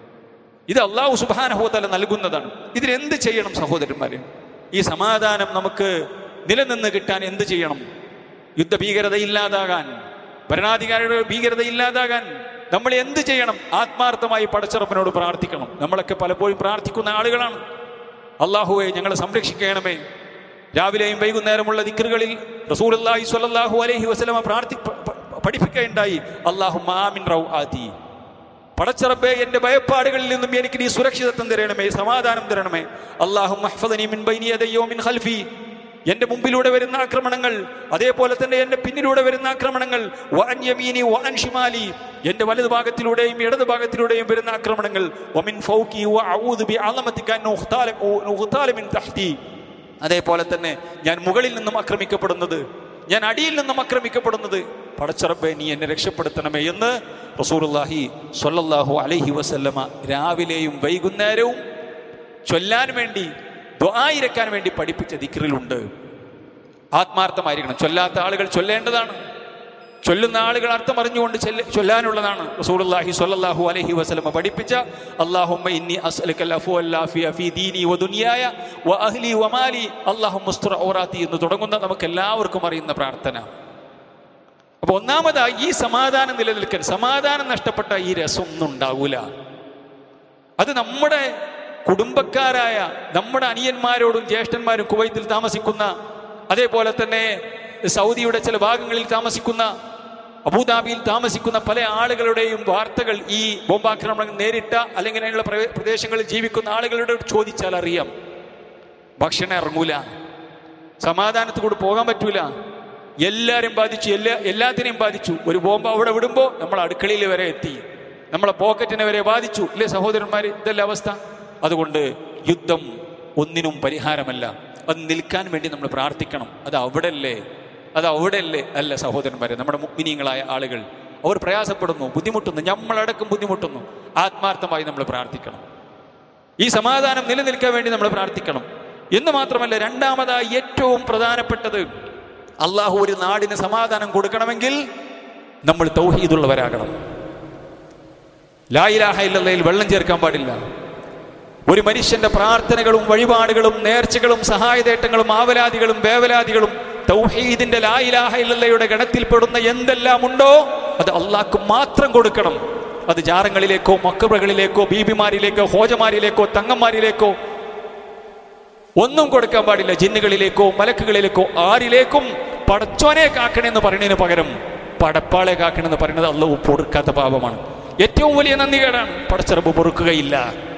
Speaker 1: ഇത് അല്ലാഹു സുബ്ഹാനഹു വ തആല നൽകുന്നതാണ്. ഇതിനെന്ത് ചെയ്യണം സഹോദരന്മാരെ? ഈ സമാധാനം നമുക്ക് നിലനിന്ന് കിട്ടാൻ എന്ത് ചെയ്യണം? യുദ്ധഭീകരത ഇല്ലാതാകാൻ, ഭരണാധികാരിയുടെ ഭീകരത ഇല്ലാതാകാൻ നമ്മൾ എന്ത് ചെയ്യണം? ആത്മാർത്ഥമായി പടച്ചറപ്പിനോട് പ്രാർത്ഥിക്കണം. നമ്മളൊക്കെ പലപ്പോഴും പ്രാർത്ഥിക്കുന്ന ആളുകളാണ്. അല്ലാഹുവേ ഞങ്ങളെ സംരക്ഷിക്കണമേ. രാവിലെയും വൈകുന്നേരമുള്ള ദിക്റുകളിൽ റസൂലുള്ളാഹി സ്വല്ലല്ലാഹു അലൈഹി വസല്ലമ പഠിപ്പിക്കുകയുണ്ടായി, അല്ലാഹുമ്മ ആമിൻ റൗആതി, പടച്ചറബ്ബേ എൻ്റെ ഭയപ്പാടുകളിൽ നിന്നും എനിക്ക് നീ സുരക്ഷിതത്വം തരണമേ, സമാധാനം തരണമേ. അല്ലാഹുമ്മ ഹ്ഫദ്നി മിൻ ബൈനി യദയ്യ വമിൻ ഖൽഫി, എൻ്റെ മുമ്പിലൂടെ വരുന്ന ആക്രമണങ്ങൾ, അതേപോലെ തന്നെ എൻ്റെ പിന്നിലൂടെ വരുന്ന ആക്രമണങ്ങൾ, വഅൻ യമീനി വഅൻ ശിമാലി, എൻ്റെ വലതു ഭാഗത്തിലൂടെയും ഇടതു ഭാഗത്തിലൂടെയും വരുന്ന ആക്രമണങ്ങൾ, വമിൻ ഫൗഖി വഅഊദു ബിഅളമതിക അൻ ഉഖ്താല മിൻ തഹ്തി, അതേപോലെ തന്നെ ഞാൻ മുകളിൽ നിന്നും ആക്രമിക്കപ്പെടുന്നത്, ഞാൻ അടിയിൽ നിന്നും ആക്രമിക്കപ്പെടുന്നത്, പടച്ചറബ്ബേ നീ എന്നെ രക്ഷപ്പെടുത്തണമേ എന്ന് റസൂലുള്ളാഹി സ്വല്ലല്ലാഹു അലൈഹി വസല്ലമ രാവിലെയും വൈകുന്നേരവും ചൊല്ലാൻ വേണ്ടി, ദുആയിരക്കാൻ വേണ്ടി പഠിപ്പിച്ച ദിക്റിലുണ്ട്. ആത്മാർത്ഥമായിരിക്കണം. ചൊല്ലാത്ത ആളുകൾ ചൊല്ലേണ്ടതാണ്, ചൊല്ലുന്ന ആളുകൾ അർത്ഥം അറിഞ്ഞുകൊണ്ട് ചൊല്ലാനുള്ളതാണ്. റസൂലുള്ളാഹി സ്വല്ലല്ലാഹു അലൈഹി വസല്ലമ പഠിപ്പിച്ച അല്ലാഹുമ്മ ഇന്നി അസ്അലുക്കൽ അഫ്വ വൽ ആഫിയ ഫീ ദീനി വ ദുനിയായ വ അഹ്ലി വ മാലി അല്ലാഹുമ്മ ഉസ്തുർ ഔറാത്തി എന്ന് തുടങ്ങുന്ന നമുക്ക് എല്ലാവർക്കും അറിയുന്ന പ്രാർത്ഥന. അപ്പോൾ ഒന്നാമതായി ഈ സമാധാനം നിലനിൽക്കാൻ, സമാധാനം നഷ്ടപ്പെട്ട ഈ രസമൊന്നും ഉണ്ടാവൂല. അത് നമ്മുടെ കുടുംബക്കാരായ നമ്മുടെ അനിയന്മാരോടും ജ്യേഷ്ഠന്മാരും കുവൈത്തിൽ താമസിക്കുന്ന, അതേപോലെ തന്നെ സൗദിയുടെ ചില ഭാഗങ്ങളിൽ താമസിക്കുന്ന, അബുദാബിയിൽ താമസിക്കുന്ന പല ആളുകളുടെയും വാർത്തകൾ ഈ ബോംബാക്രമണം നേരിട്ട അല്ലെങ്കിൽ അതിനുള്ള പ്രദേശങ്ങളിൽ ജീവിക്കുന്ന ആളുകളോട് ചോദിച്ചാൽ അറിയാം. ഭക്ഷണം ഇറങ്ങൂല, സമാധാനത്തോട് പോകാൻ പറ്റൂല. എല്ലാവരും ബാധിച്ചു, എല്ലാത്തിനെയും ബാധിച്ചു. ഒരു ബോംബ് അവിടെ വിടുമ്പോൾ നമ്മൾ അടുക്കളയിൽ വരെ എത്തി, നമ്മളെ പോക്കറ്റിനെ വരെ ബാധിച്ചു. ഇല്ലേ സഹോദരന്മാര്, ഇതല്ല അവസ്ഥ. അതുകൊണ്ട് യുദ്ധം ഒന്നിനും പരിഹാരമല്ല. അത് നിൽക്കാൻ വേണ്ടി നമ്മൾ പ്രാർത്ഥിക്കണം. അത് അവിടെയല്ലേ അല്ല സഹോദരന്മാരെ, നമ്മുടെ മുഅ്മിനീങ്ങളായ ആളുകൾ അവർ പ്രയാസപ്പെടുന്നു, ബുദ്ധിമുട്ടുന്നു, നമ്മളടക്കം ബുദ്ധിമുട്ടുന്നു. ആത്മാർത്ഥമായി നമ്മൾ പ്രാർത്ഥിക്കണം. ഈ സമാധാനം നിലനിൽക്കാൻ വേണ്ടി നമ്മൾ പ്രാർത്ഥിക്കണം എന്ന് മാത്രമല്ല, രണ്ടാമതായി ഏറ്റവും പ്രധാനപ്പെട്ടത്, അള്ളാഹു ഒരു നാടിന് സമാധാനം കൊടുക്കണമെങ്കിൽ നമ്മൾ തൗഹീദുള്ളവരാകണം. ലാ ഇലാഹ ഇല്ലല്ലാഹയിൽ വെള്ളം ചേർക്കാൻ പാടില്ല. ഒരു മനുഷ്യന്റെ പ്രാർത്ഥനകളും വഴിപാടുകളും നേർച്ചകളും സഹായതേട്ടങ്ങളും ആവലാദികളും വേവലാദികളും തൗഹീദിന്റെ ലാ ഇലാഹ ഇല്ലല്ലാഹയുടെ ഗണത്തിൽപ്പെടുന്ന എന്തെല്ലാം ഉണ്ടോ അത് അള്ളാഹ്ക്ക് മാത്രം കൊടുക്കണം. അത് ജാറങ്ങളിലേക്കോ മക്ബറകളിലേക്കോ ബീബിമാരിലേക്കോ ഹോജമാരിലേക്കോ തങ്ങന്മാരിലേക്കോ ഒന്നും കൊടുക്കാൻ പാടില്ല. ജിന്നുകളിലേക്കോ മലക്കുകളിലേക്കോ ആരിലേക്കും പടച്ചോനെ കാക്കണമെന്ന് പറയുന്നതിന് പകരം പടപ്പാളെ കാക്കണമെന്ന് പറയുന്നത് അള്ളാഹു പൊറുക്കാത്ത പാപമാണ്. ഏറ്റവും വലിയ നന്ദികേടാണ്. പടച്ചറബ് പൊറുക്കുകയില്ല.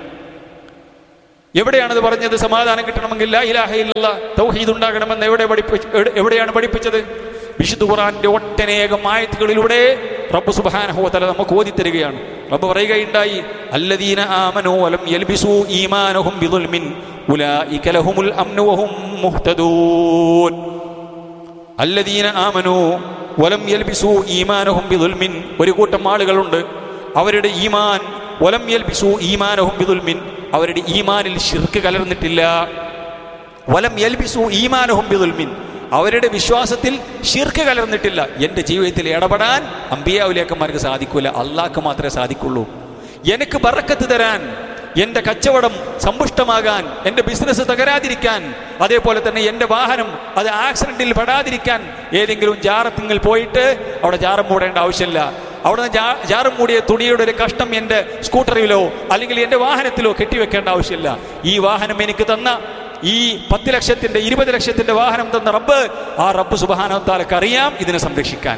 Speaker 1: എവിടെയാണത് പറഞ്ഞത്? സമാധാനം കിട്ടണമെങ്കിൽ ലാ ഇലാഹ ഇല്ലല്ലാഹ് തൗഹീദ് ഉണ്ടാകണമെന്ന് എവിടെയാണ് പഠിപ്പിച്ചത്? വിശുദ്ധ ഖുർആന്റെ ഒട്ടനേകം ആയത്തുകളിലൂടെ റബ്ബ് സുബ്ഹാനഹു വ തആല നമുക്ക് ഓതി തരികയാണ്. റബ്ബ് പറയുകയുണ്ടായി, അല്ലദീന ആമനൂ വലം യൽബിസൂ ഈമാനഹും ബിദുൽമിൻ ഉലൈക ലഹുമുൽ അംനു വഹും മുഹ്തദൂൻ. അല്ലദീന ആമനൂ വലം യൽബിസൂ ഈമാനഹും ബിദുൽമിൻ, ഒരു കൂട്ടം ആളുകളുണ്ട്, അവരുടെ ഈമാൻ വലം യൽബിസൂ ഈമാനഹും ബിദുൽമിൻ, അവരുടെ ഈമാനിൽ ശിർക്ക് കലർന്നിട്ടില്ല. വലം യൽബിസൂ ഈമാനഹും ബിദുൽമിൻ, അവരുടെ വിശ്വാസത്തിൽ ശിർക്ക് കലർന്നിട്ടില്ല. എൻ്റെ ജീവിതത്തിൽ ഇടപെടാൻ അമ്പിയാവുലേക്കന്മാർക്ക് സാധിക്കൂല, അള്ളാഹ്ക്ക് മാത്രമേ സാധിക്കുള്ളൂ. എനിക്ക് ബറക്കത്ത് തരാൻ, എൻ്റെ കച്ചവടം സമ്പുഷ്ടമാകാൻ, എൻ്റെ ബിസിനസ് തകരാതിരിക്കാൻ, അതേപോലെ തന്നെ എൻ്റെ വാഹനം അത് ആക്സിഡന്റിൽ പെടാതിരിക്കാൻ ഏതെങ്കിലും ജാറത്തിങ്കിൽ പോയിട്ട് അവിടെ ജാറം മൂടേണ്ട ആവശ്യമില്ല. അവിടെ നിന്ന് ജാറം മൂടിയ തുണിയുടെ ഒരു കഷ്ണം എൻ്റെ സ്കൂട്ടറിലോ അല്ലെങ്കിൽ എൻ്റെ വാഹനത്തിലോ കെട്ടിവെക്കേണ്ട ആവശ്യമില്ല. ഈ വാഹനം എനിക്ക് തന്ന, ഈ 10 ലക്ഷത്തിന്റെ 20 ലക്ഷത്തിന്റെ വാഹനം തന്ന റബ്ബ്, ആ റബ്ബ് സുബ്ഹാനഹു വ തആലക്ക് അറിയാം ഇതിനെ സംരക്ഷിക്കാൻ.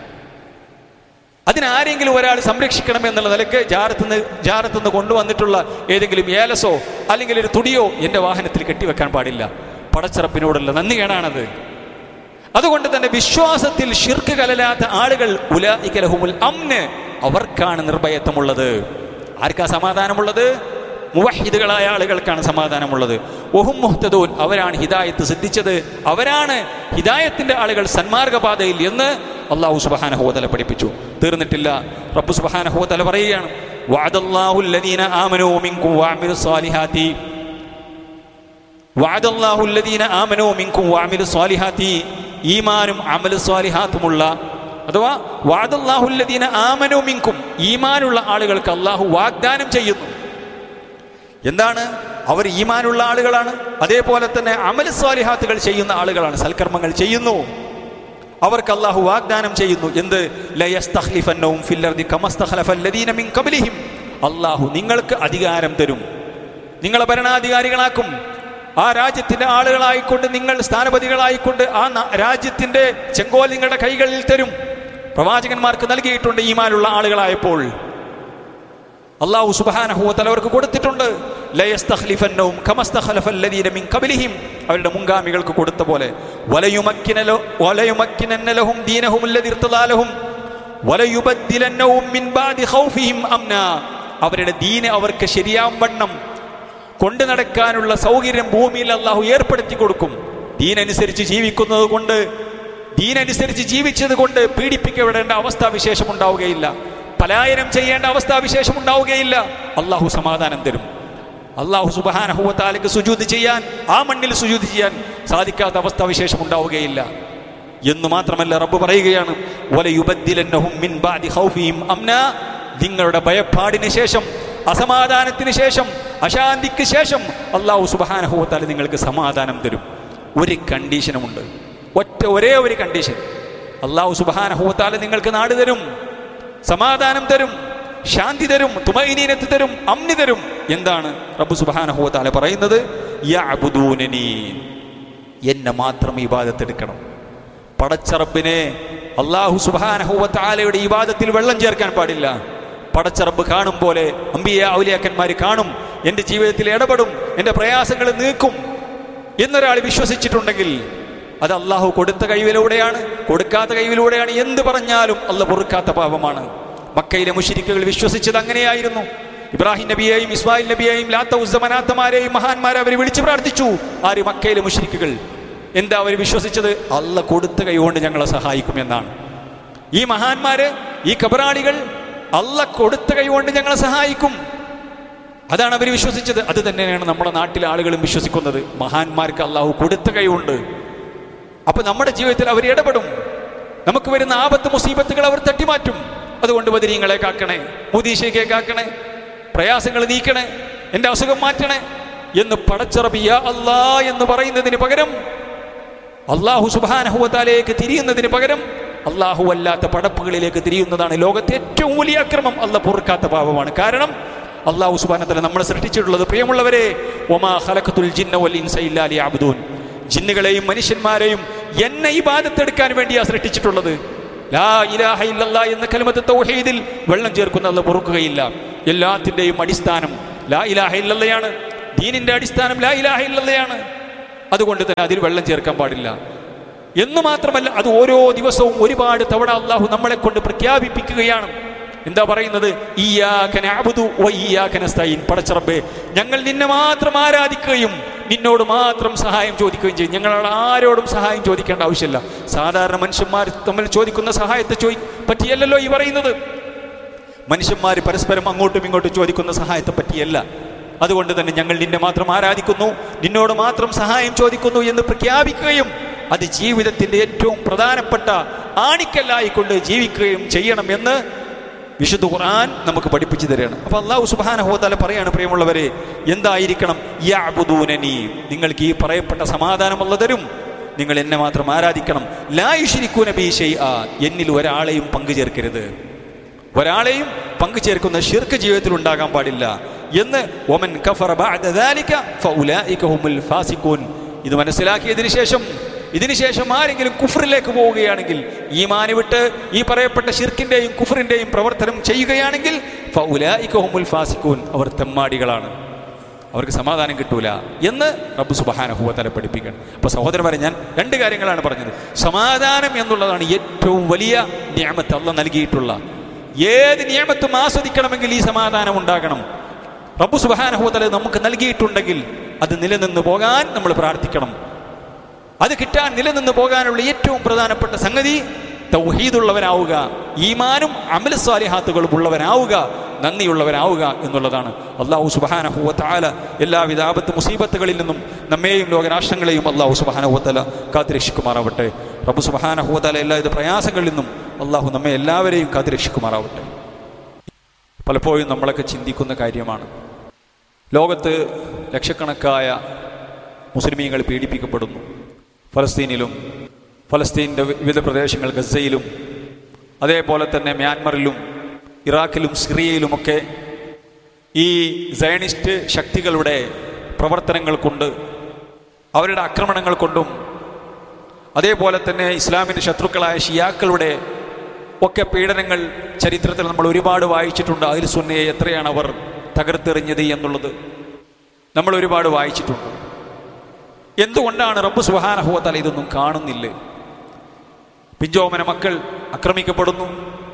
Speaker 1: അതിനാരെങ്കിലും ഒരാൾ സംരക്ഷിക്കണം എന്നുള്ള നിലക്ക് ജാറത്തുനിന്ന് കൊണ്ടുവന്നിട്ടുള്ള ഏതെങ്കിലും ഏലസോ അല്ലെങ്കിൽ ഒരു തുടിയോ എൻ്റെ വാഹനത്തിൽ കെട്ടിവെക്കാൻ പാടില്ല. പടച്ചറപ്പിനോടുള്ള നന്ദികേടാണത്. അതുകൊണ്ട് തന്നെ വിശ്വാസത്തിൽ ശിർക്ക് കലരാത്ത ആളുകൾ ഉലൈക ലഹുമുൽ അംന്, അവർക്കാണ് നിർഭയത്വമുള്ളത്. ആർക്കാ സമാധാനമുള്ളത്? മുവഹിദുകളായ ആളുകൾക്കാണ് സമാധാനമുള്ളത്. വഹും മുഹ്തദൂൻ, അവരാണ് ഹിദായത്ത് സിദ്ധിച്ചത്, അവരാണ് ഹിദായത്തിന്റെ ആളുകൾ, സന്മാർഗപാതയിൽ എന്ന് അല്ലാഹു സുബ്ഹാനഹു വ തആല പഠിപ്പിച്ചു. തീർന്നിട്ടില്ല. റബ്ബ് സുബ്ഹാനഹു വ തആല പറയുകയാണ്, വഅദല്ലാഹു അല്ലദീന ആമനൂ മിൻകും വഅമിലുസ് സ്വാലിഹാത്തി, വഅദല്ലാഹു അല്ലദീന ആമനൂ മിൻകും വഅമിലുസ് സ്വാലിഹാത്തി, ഈമാനും അമലു സ്വാലിഹാത്തുമുള്ള, അഥവാ വഅദല്ലാഹു അല്ലദീന ആമനൂ മിൻകും, ഈമാനുള്ള ആളുകൾക്ക് അല്ലാഹു വാഗ്ദാനം ചെയ്യുന്നു. എന്താണ്? അവർ ഈമാനുള്ള ആളുകളാണ്, അതേപോലെ തന്നെ അമൽ സ്വാലിഹാത്തുകൾ ചെയ്യുന്ന ആളുകളാണ്, സൽക്കർമ്മങ്ങൾ ചെയ്യുന്നു. അവർക്ക് അല്ലാഹു വാഗ്ദാനം ചെയ്യുന്നു. എന്ത്? ലയസ്തഖ്ലിഫന്നഹും ഫിൽ അർദി കമസ്തഖലഫല്ലദീന മിൻ ഖബ്ലിഹിം, അല്ലാഹു നിങ്ങൾക്ക് അധികാരം തരും, നിങ്ങളെ ഭരണാധികാരികളാക്കും. ആ രാജ്യത്തിന്റെ ആളുകളായിക്കൊണ്ട്, നിങ്ങൾ സ്ഥാനപതികളായിക്കൊണ്ട് ആ രാജ്യത്തിന്റെ ചെങ്കോൽ നിങ്ങളുടെ കൈകളിൽ തരും. പ്രവാചകന്മാർക്ക് നൽകിയിട്ടുണ്ട്. ഈമാനുള്ള ആളുകളായപ്പോൾ അല്ലാഹു സുബ്ഹാനഹു വ തആല അവർക്ക് കൊടുത്തിട്ടുണ്ട്. ലയസ്തഖ്ലിഫന്നഹും കമസ്തഖലഫല്ലദീന മിൻ ഖബ്ലിഹിം, അവരുടെ മുൻഗാമികൾക്ക് കൊടുത്ത പോലെ. വലയുമക്കിനന്ന ലഹും ദീനഹും അല്ലദീ ഇർതദാ ലഹും വലയുബദ്ദിലന്നഹും മിൻ ബഅദി ഖൗഫിഹിം അംനാ, അവരുടെ ദീന് അവർക്ക് ശരിയാവണ്ണം കൊണ്ടു നടക്കാനുള്ള സൗകര്യം ഭൂമിയിൽ അല്ലാഹു ഏർപ്പെടുത്തി കൊടുക്കും. ദീനനുസരിച്ച് ജീവിക്കുന്നത് കൊണ്ട്, ദീനനുസരിച്ച് ജീവിച്ചത് കൊണ്ട് പീഡിപ്പിക്കപ്പെടേണ്ട അവസ്ഥാവിശേഷം ഉണ്ടാവുകയില്ല, പലായനം ചെയ്യേണ്ട അവസ്ഥാവിശേഷം ഉണ്ടാവുകയില്ല. അല്ലാഹു സമാധാനം തരും. അല്ലാഹു സുബ്ഹാനഹു വ തആലക്ക് സുജൂദ് ചെയ്യാൻ, ആ മണ്ണിൽ സുജൂദ് ചെയ്യാൻ സാധിക്കാത്ത അവസ്ഥാവിശേഷം ഉണ്ടാവുകയില്ല എന്ന് മാത്രമല്ല, റബ്ബ് പറയുകയാണ്, വലയുബദ്ദിലന്നഹും മിൻ ബഅദി ഖൗഫിഹിം അംനാ, നിങ്ങളുടെ ഭയപ്പാടിന് ശേഷം, അസമാധാനത്തിന് ശേഷം, അശാന്തിക്ക് ശേഷം അല്ലാഹു സുബ്ഹാനഹു വ തആല നിങ്ങൾക്ക് സമാധാനം തരും. ഒരു കണ്ടീഷനുമുണ്ട്, ഒരേ ഒരു കണ്ടീഷൻ. അല്ലാഹു സുബ്ഹാനഹു വ തആല നിങ്ങൾക്ക് നാട് തരും, സമാധാനം തരും, ശാന്തി തരും, തുമഈനീനത്ത് തരും, അംനി തരും. എന്താണ് റബ്ബ് സുബ്ഹാനഹു വ തആല പറയുന്നത്? യഅബുദൂനനി, എന്നെ മാത്രം ഇബാദത്ത് എടുക്കണം. പടച്ചറബിനെ, അല്ലാഹു സുബ്ഹാനഹു വ തആലയുടെ ഇബാദത്തിൽ വെള്ളം ചേർക്കാൻ പാടില്ല. പടച്ചറബ് കാണും പോലെ അമ്പിയ ഔലിയാക്കന്മാർ കാണും, എൻ്റെ ജീവിതത്തിൽ ഇടപെടും, എൻ്റെ പ്രയാസങ്ങൾ നീക്കും. എന്നൊരാൾ വിശ്വസിച്ചിട്ടുണ്ടെങ്കിൽ അത് അള്ളാഹു കൊടുത്ത കൈവിലൂടെയാണ്, കൊടുക്കാത്ത കൈവിലൂടെയാണ്, എന്ത് പറഞ്ഞാലും അള്ളാഹ് പൊറുക്കാത്ത പാപമാണ്. മക്കയിലെ മുശ്രിക്കുകൾ വിശ്വസിച്ചത് അങ്ങനെയായിരുന്നു. ഇബ്രാഹിം നബിയെയും ഇസ്മായിൽ നബിയെയും ലാത്ത ഉസ്സ മനാത്തമാരെയും മഹാന്മാരെ അവർ വിളിച്ചു പ്രാർത്ഥിച്ചു. ആര്? മക്കയിലെ മുശ്രിക്കുകൾ. എന്താ അവർ വിശ്വസിച്ചത്? അള്ളാഹ് കൊടുത്ത കൈ കൊണ്ട് ഞങ്ങളെ സഹായിക്കും എന്നാണ്. ഈ മഹാന്മാര്, ഈ കബറാളികൾ അള്ളാഹ് കൊടുത്ത കൈ കൊണ്ട് ഞങ്ങളെ സഹായിക്കും, അതാണ് അവർ വിശ്വസിച്ചത്. അത് തന്നെയാണ് നമ്മുടെ നാട്ടിലെ ആളുകളും വിശ്വസിക്കുന്നത്. മഹാന്മാർക്ക് അള്ളാഹു കൊടുത്ത കൈയുണ്ട്. അപ്പൊ നമ്മുടെ ജീവിതത്തിൽ അവർ ഇടപെടും. നമുക്ക് വരുന്ന ആപത്ത് മുസീബത്തുകൾ അവർ തട്ടിമാറ്റും. അതുകൊണ്ട് ബദരീങ്ങളെ കാക്കണേ, മുദീശയെ കാക്കണേ, പ്രയാസങ്ങൾ നീക്കണേ, എന്റെ അസുഖം മാറ്റണേ എന്ന് പടച്ചറബ് യാ അല്ലാ എന്ന് പറയുന്നതിന് പകരം, അള്ളാഹു സുബ്ഹാനഹു വ തആലയിലേക്ക് തിരിയുന്നതിന് പകരം അള്ളാഹു അല്ലാത്ത പടപ്പുകളിലേക്ക് തിരിയുന്നതാണ് ലോകത്തെ ഏറ്റവും വലിയ അക്രമം. അള്ളാഹ് പൊറുക്കാത്ത പാപമാണ്. കാരണം അള്ളാഹു സുബ്ഹാനഹു വ തആല നമ്മളെ സൃഷ്ടിച്ചിട്ടുള്ളത്, പ്രിയമുള്ളവരെ, വമാ ഖലഖതുൽ ജിന്ന വൽ ഇൻസ ഇല്ലാ ലിയഅബ്ദൂൻ, ജിന്നുകളെയും മനുഷ്യന്മാരെയും എന്നെ ഇബാദത്തെടുക്കാൻ വേണ്ടിയാണ് സൃഷ്ടിച്ചിട്ടുള്ളത്. ലാ ഇലാഹ ഇല്ലല്ലാഹ് എന്ന കലിമത്ത് തൗഹീദിൽ വെള്ളം ചേർക്കുന്ന അള്ളാഹ് പൊറുക്കുകയില്ല. എല്ലാത്തിൻ്റെയും അടിസ്ഥാനം ലാ ഇലാഹ ഇല്ലല്ലയാണ്. ദീനിന്റെ അടിസ്ഥാനം ലാ ഇലാഹ ഇല്ലല്ലയാണ്. അതുകൊണ്ട് തന്നെ അതിൽ വെള്ളം ചേർക്കാൻ പാടില്ല എന്ന് മാത്രമല്ല, അത് ഓരോ ദിവസവും ഒരുപാട് തവണ അള്ളാഹു നമ്മളെ കൊണ്ട് പ്രഖ്യാപിപ്പിക്കുകയാണ്. എന്താ പറയുന്നത്? ഇയ്യാക നഅ്ബുദു വ ഇയ്യാക നസ്തഈൻ, പടച്ചറബ്ബേ, ഞങ്ങൾ നിന്നെ മാത്രം ആരാധിക്കുകയും നിന്നോട് മാത്രം സഹായം ചോദിക്കുകയും ചെയ്യും. ഞങ്ങൾ ആരോടും സഹായം ചോദിക്കേണ്ട ആവശ്യമില്ല. സാധാരണ മനുഷ്യന്മാർ തമ്മിൽ ചോദിക്കുന്ന സഹായത്തെ പറ്റിയല്ലല്ലോ ഈ പറയുന്നത്. മനുഷ്യന്മാർ പരസ്പരം അങ്ങോട്ടും ഇങ്ങോട്ടും ചോദിക്കുന്ന സഹായത്തെ പറ്റിയല്ല. അതുകൊണ്ട് തന്നെ ഞങ്ങൾ നിന്നെ മാത്രം ആരാധിക്കുന്നു, നിന്നോട് മാത്രം സഹായം ചോദിക്കുന്നു എന്ന് പ്രഖ്യാപിക്കുകയും അത് ജീവിതത്തിന്റെ ഏറ്റവും പ്രധാനപ്പെട്ട ആണിക്കല്ലായിക്കൊണ്ട് ജീവിക്കുകയും ചെയ്യണം എന്ന് വിശുദ്ധ ഖുർആൻ നമുക്ക് പഠിപ്പിച്ചു തരികയാണ്. അപ്പൊ അല്ലാഹു സുബ്ഹാനഹു വ തആല പറയാണ്, പ്രിയമുള്ളവരെ, എന്തായിരിക്കണം? യഅ്ബുദൂനനി, നിങ്ങൾക്ക് ഈ പറയപ്പെട്ട സമാധാനം അല്ലാഹു തരും. നിങ്ങൾ എന്നെ മാത്രം ആരാധിക്കണം. ലാ യുശ്രികൂന ബി ശൈആ, എന്നിൽ ഒരാളെയും പങ്കുചേർക്കരുത്. ഒരാളെയും പങ്കുചേർക്കുന്ന ശിർക്ക് ജീവിതത്തിൽ ഉണ്ടാകാൻ പാടില്ല എന്ന് വമൻ കഫറ ബഅദ ദാലിക ഫഉലൈക ഹുമുൽ ഫാസിഖൂൻ. ഇത് ഇതിനു ശേഷം ആരെങ്കിലും കുഫറിലേക്ക് പോവുകയാണെങ്കിൽ, ഈമാൻ വിട്ട് ഈ പറയപ്പെട്ട ശിർക്കിന്റെയും കുഫറിന്റെയും പ്രവർത്തനം ചെയ്യുകയാണെങ്കിൽ ഫഉലൈക ഹുമുൽ ഫാസിഖൂൻ, അവർ തെമ്മാടികളാണ്, അവർക്ക് സമാധാനം കിട്ടൂല എന്ന് റബ്ബ് സുബ്ഹാനഹു വ തആല പഠിപ്പിക്കണം. അപ്പൊ സഹോദരന്മാരെ, ഞാൻ രണ്ട് കാര്യങ്ങളാണ് പറഞ്ഞത്. സമാധാനം എന്നുള്ളതാണ് ഏറ്റവും വലിയ നിഅമത്ത് അല്ലാഹ് നൽകിയിട്ടുള്ള. ഏത് നിഅമത്തും ആസ്വദിക്കണമെങ്കിൽ ഈ സമാധാനം ഉണ്ടാകണം. റബ്ബ് സുബ്ഹാനഹു വ തആല നമുക്ക് നൽകിയിട്ടുണ്ടെങ്കിൽ അത് നിലനിന്ന് പോകാൻ നമ്മൾ പ്രാർത്ഥിക്കണം. അത് കിട്ടാൻ, നിലനിന്ന് പോകാനുള്ള ഏറ്റവും പ്രധാനപ്പെട്ട സംഗതി തൗഹീദുള്ളവനാവുക, ഈമാനും അമൽ സ്വാലിഹാത്തുകളും ഉള്ളവനാവുക, നന്ദിയുള്ളവനാവുക എന്നുള്ളതാണ്. അല്ലാഹു സുബ്ഹാനഹു വ തആല എല്ലാവിധ ആപത്ത് മുസീബത്തുകളിൽ നിന്നും നമ്മെയും ലോകരാഷ്ട്രങ്ങളെയും അല്ലാഹു സുബ്ഹാനഹു വ തആല കാത്തുരക്ഷിക്കുമാറാവട്ടെ. റബ്ബ് സുബ്ഹാനഹു വ തആല എല്ലാവിധ പ്രയാസങ്ങളിൽ നിന്നും അല്ലാഹു നമ്മെ എല്ലാവരെയും കാത്തുരക്ഷിക്കുമാറാവട്ടെ. പലപ്പോഴും നമ്മളൊക്കെ ചിന്തിക്കുന്ന കാര്യമാണ്, ലോകത്ത് ലക്ഷക്കണക്കായ മുസ്ലിമീങ്ങൾ പീഡിപ്പിക്കപ്പെടുന്നു. ഫലസ്തീനിലും, ഫലസ്തീൻ്റെ വിവിധ പ്രദേശങ്ങൾ, ഗസയിലും, അതേപോലെ തന്നെ മ്യാൻമറിലും, ഇറാഖിലും, സിറിയയിലുമൊക്കെ ഈ സയണിസ്റ്റ് ശക്തികളുടെ പ്രവർത്തനങ്ങൾ കൊണ്ട്, അവരുടെ ആക്രമണങ്ങൾ കൊണ്ടും, അതേപോലെ തന്നെ ഇസ്ലാമിൻ്റെ ശത്രുക്കളായ ഷിയാക്കളുടെ ഒക്കെ പീഡനങ്ങൾ ചരിത്രത്തിൽ നമ്മൾ ഒരുപാട് വായിച്ചിട്ടുണ്ട്. അഹ്ലു സുന്നയെ എത്രയാണ് അവർ തകർത്തെറിഞ്ഞത് എന്നുള്ളത് നമ്മൾ ഒരുപാട് വായിച്ചിട്ടുണ്ട്. എന്തുകൊണ്ടാണ് റബ്ബ് സുബ്ഹാനഹു വ തആല ഇതൊന്നും കാണുന്നില്ലേ? പിഞ്ചോമന മക്കൾ ആക്രമിക്കപ്പെടുന്നു.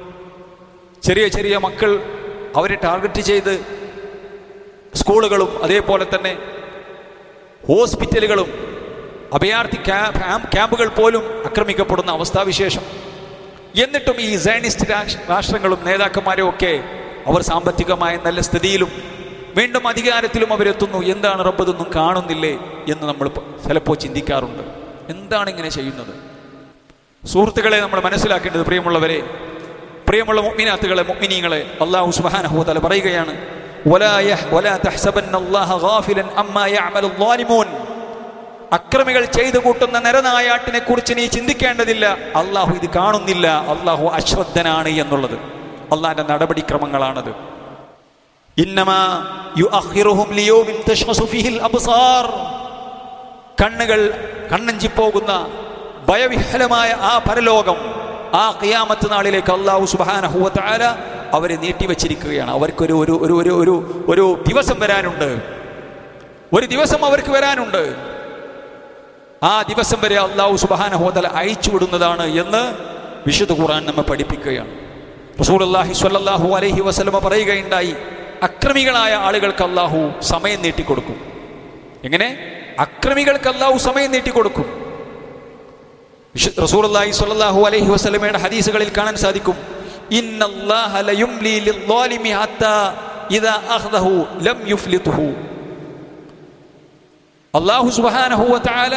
Speaker 1: ചെറിയ ചെറിയ മക്കൾ അവരെ ടാർഗറ്റ് ചെയ്ത് സ്കൂളുകളും അതേപോലെ തന്നെ ഹോസ്പിറ്റലുകളും അഭയാർത്ഥി ക്യാമ്പുകൾ പോലും ആക്രമിക്കപ്പെടുന്ന അവസ്ഥാവിശേഷം. എന്നിട്ടും ഈ സയനിസ്റ്റ് രാഷ്ട്രങ്ങളും നേതാക്കന്മാരും ഒക്കെ അവർ സാമ്പത്തികമായ നല്ല സ്ഥിതിയിലും വീണ്ടും അധികാരത്തിലും അവരെത്തുന്നു. എന്താണ് റബ്ബ് ഇതൊന്നും കാണുന്നില്ലേ എന്ന് നമ്മൾ ചിലപ്പോൾ ചിന്തിക്കാറുണ്ട്. എന്താണ് ഇങ്ങനെ ചെയ്യുന്നത്? സുഹൃത്തുക്കളെ, നമ്മൾ മനസ്സിലാക്കേണ്ടത്, പ്രിയമുള്ളവരെ, പ്രിയമുള്ള മുഅ്മിനാത്തുകളെ, മുഅ്മിനീങ്ങളെ, അല്ലാഹു സുബ്ഹാനഹു വ തആല പറയുകയാണ്, വലാ തഹ്സബന്നല്ലാഹ ഗാഫിലൻ അമ്മാ യഅമലു ളാലിമൂൻ, അക്രമികൾ ചെയ്തു കൂട്ടുന്ന നരനായാട്ടിനെ കുറിച്ച് നീ ചിന്തിക്കേണ്ടതില്ല, അള്ളാഹു ഇത് കാണുന്നില്ല, അള്ളാഹു അശ്രദ്ധനാണ് എന്നുള്ളത്. അള്ളാഹിന്റെ നടപടിക്രമങ്ങളാണത്. ഇന്നമാ യുഅഖിറുഹും ലിയൗമിൻ തശ്ഖസു ഫീഹിൽ അബ്സാർ, കണ്ണുകൾ കണ്ണഞ്ചിപ്പോകുന്ന ഭയവിഹ്വലമായ ആ പരലോകം, ആ ഖിയാമത്ത് നാളിലേക്ക് അല്ലാഹു സുബ്ഹാനഹു വ തആല അവരെ നീട്ടിവെച്ചിരിക്കുകയാണ്. അവർക്കൊരു ഒരു ഒരു ഒരു ഒരു ദിവസം വരാനുണ്ട്, ഒരു ദിവസം അവർക്ക് വരാനുണ്ട്. ആ ദിവസം വരെ അല്ലാഹു സുബ്ഹാനഹു വ തആല അയച്ചു വിടുന്നതാണ് എന്ന് വിശുദ്ധ ഖുർആൻ നമ്മെ പഠിപ്പിക്കുകയാണ്. റസൂലുള്ളാഹി സ്വല്ലല്ലാഹു അലൈഹി വസല്ലമ പറയുകയുണ്ടായി, അക്രമികളായ ആളുകൾക്ക് അല്ലാഹു സമയം നീട്ടിക്കൊടുക്കും. എങ്ങനെ? അക്രമികൾക്ക് അല്ലാഹു സമയം നീട്ടിക്കൊടുക്കും. റസൂലുള്ളാഹി സ്വല്ലല്ലാഹു അലൈഹി വസല്ലമയുടെ ഹദീസുകളിൽ കാണാൻ സാധിക്കും, ഇന്നല്ലാഹ ലയുംലി ലിദ്ദാലിമി ഹത്താ ഇദാ അഖദഹു ലം യുഫ്ലിതുഹു. അല്ലാഹു സുബ്ഹാനഹു വ തആല